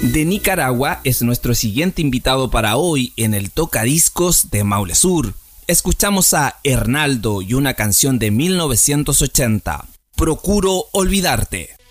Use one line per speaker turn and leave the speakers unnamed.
De Nicaragua es nuestro siguiente invitado para hoy en el Tocadiscos de Maule Sur. Escuchamos a Hernaldo y una canción de 1980, Procuro Olvidarte.